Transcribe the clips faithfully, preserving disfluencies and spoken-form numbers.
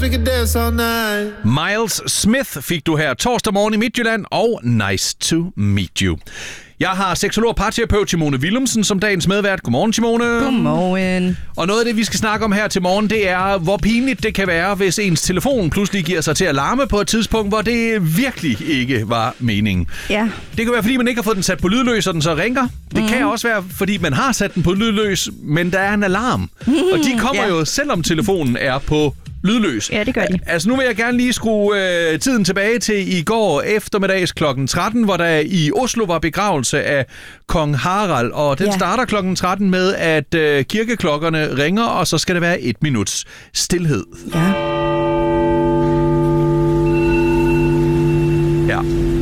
we could dance all night. Miles Smith fik du her torsdag morgen i Midtjylland, og Nice to meet you. Jeg har seksolog og parterapeut Simone Willumsen som dagens medvært. Godmorgen, Simone. Godmorgen. Og noget af det, vi skal snakke om her til morgen, det er, hvor pinligt det kan være, hvis ens telefon pludselig giver sig til at larme på et tidspunkt, hvor det virkelig ikke var meningen. Ja. Det kan være, fordi man ikke har fået den sat på lydløs, og den så ringer. Det mm. kan også være, fordi man har sat den på lydløs, men der er en alarm. Mm. Og de kommer ja. jo, selvom telefonen er på lydløs. Ja, det gør de. Altså, nu vil jeg gerne lige skrue øh, tiden tilbage til i går eftermiddags klokken tretten, hvor der i Oslo var begravelse af kong Harald, og den ja. starter klokken tretten med, at øh, kirkeklokkerne ringer, og så skal det være et minuts stilhed. Ja. Ja.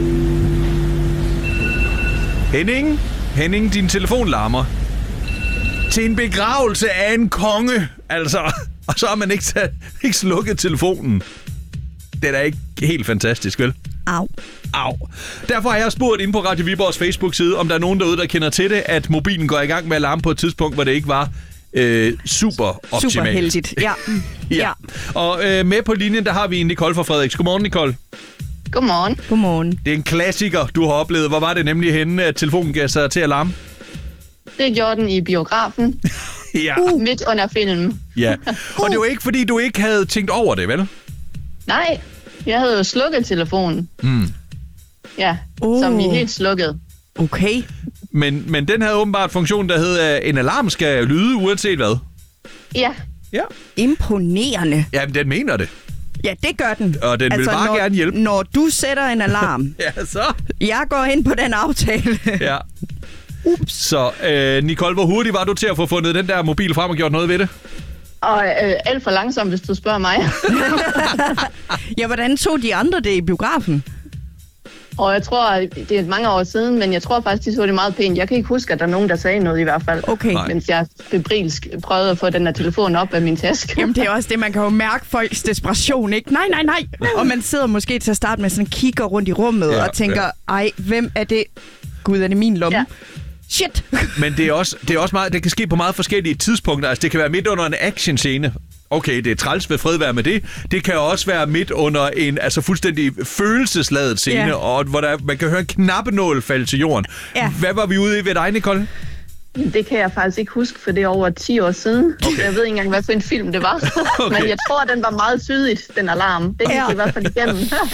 Henning, Henning, din telefon larmer. Til en begravelse af en konge, altså... Og så har man ikke, taget, ikke slukket telefonen. Det er da ikke helt fantastisk, vel? Au. Au. Derfor har jeg spurgt inde på Radio Viborgs Facebook-side, om der er nogen derude, der kender til det, at mobilen går i gang med alarm på et tidspunkt, hvor det ikke var øh, super optimalt. Super heldigt, ja. ja. ja. Og øh, med på linjen, der har vi en Nicole fra Frederiks. Godmorgen, Nicole. Godmorgen. Godmorgen. Det er en klassiker, du har oplevet. Hvor var det nemlig henne, at telefonen gav sig til alarm? Det gjorde den i biografen. Ja. Uh. Midt under filmen. Ja. Og det var ikke, fordi du ikke havde tænkt over det, vel? Nej, jeg havde jo slukket telefonen. Mm. Ja, uh. som i helt slukket. Okay. Men, men den havde åbenbart funktion, der hed, at en alarm skal lyde, uanset hvad. Ja. Ja. Imponerende. Jamen, den mener det. Ja, det gør den. Og den altså, vil bare når, gerne hjælpe. Når du sætter en alarm. ja, så. Jeg går ind på den aftale. ja. Ups. Så, øh, Nicole, hvor hurtigt var du til at få fundet den der mobil frem og gjort noget ved det? Og øh, alt for langsomt, hvis du spørger mig. ja, hvordan tog de andre det i biografen? Og jeg tror, det er mange år siden, men jeg tror faktisk, de så det meget pænt. Jeg kan ikke huske, at der er nogen, der sagde noget i hvert fald. Okay. Mens jeg febrilsk prøvede at få den her telefon op af min taske. Jamen, det er også det, man kan jo mærke folks desperation, ikke? Nej, nej, nej. Og man sidder måske til at starte med sådan kigger rundt i rummet ja, og tænker, ja. ej, hvem er det? Gud, er det min lomme? Ja. Shit! Men det er også, det er også meget, det kan ske på meget forskellige tidspunkter. Altså, det kan være midt under en actionscene. Okay, det er træls ved fred være med det. Det kan også være midt under en altså fuldstændig følelsesladet scene, yeah. og hvor der, man kan høre en knappenål falde til jorden. Yeah. Hvad var vi ude i ved dig, Nicole? Det kan jeg faktisk ikke huske, for det er over ti år siden. Okay. Jeg ved ikke engang, hvad for en film det var. Okay. Men jeg tror, den var meget tydeligt, den alarm. Det gik ja. i hvert fald igennem.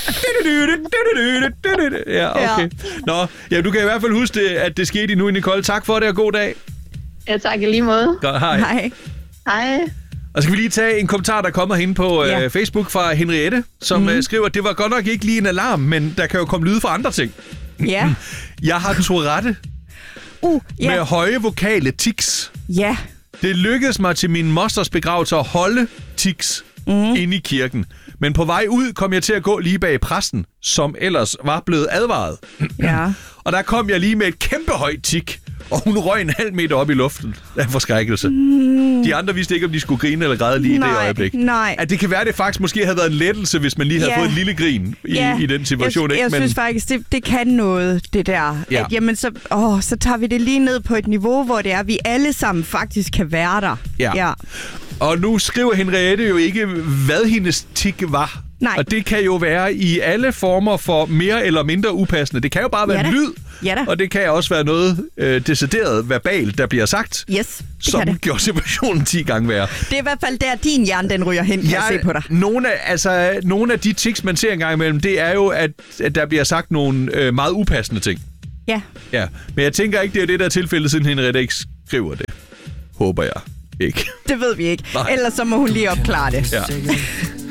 ja, okay. Nå, ja, du kan i hvert fald huske, det, at det skete nu, Nicole. Tak for det, og god dag. Ja, tak i lige måde. Godt, hej. Hej. Hej. Og så skal vi lige tage en kommentar, der kommer hen på ja. øh, Facebook fra Henriette, som mm. øh, skriver, at det var godt nok ikke lige en alarm, men der kan jo komme lyde fra andre ting. Ja. Jeg har Tourette. Uh, yeah. Med høje vokale tics. Ja. Yeah. Det lykkedes mig til min mosters begravelse at holde tics mm. inde i kirken. Men på vej ud kom jeg til at gå lige bag præsten, som ellers var blevet advaret. Ja. Og der kom jeg lige med et kæmpe højt tic, og hun røg en halv meter op i luften af forskrækkelse. Mm. De andre vidste ikke, om de skulle grine eller græde lige nej, i det øjeblik. Nej. At det kan være, at det faktisk måske havde været en lettelse, hvis man lige havde yeah. fået en lille grin i, yeah. i den situation. Jeg, ikke? jeg Men... synes faktisk, det, det kan noget, det der. Ja. At, jamen, så, åh, så tager vi det lige ned på et niveau, hvor det er, vi alle sammen faktisk kan være der. Ja. ja. Og nu skriver Henriette jo ikke, hvad hendes tic var. Nej. Og det kan jo være i alle former for mere eller mindre upassende. Det kan jo bare være ja en lyd, ja og det kan også være noget øh, decideret verbalt, der bliver sagt, yes, som gjorde situationen ti gange værre. Det er i hvert fald der, din hjerne den ryger hen, kan jeg, jeg se på dig. Nogle af, altså, nogle af de tics, man ser en gang imellem, det er jo, at, at der bliver sagt nogle øh, meget upassende ting. Ja. Ja. Men jeg tænker ikke, det er det, der er tilfældet, siden Henriette ikke skriver det. Håber jeg ikke. Det ved vi ikke. Nej. Ellers så må hun lige opklare det. Ja.